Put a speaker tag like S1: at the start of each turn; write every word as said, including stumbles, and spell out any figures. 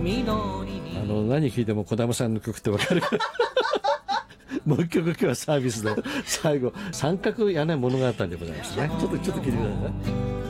S1: あの何聴いても児玉さんの曲ってわかるからもう一曲今日はサービスの最後三角屋根物語でございますね。ちょっとちょっと聞いてください。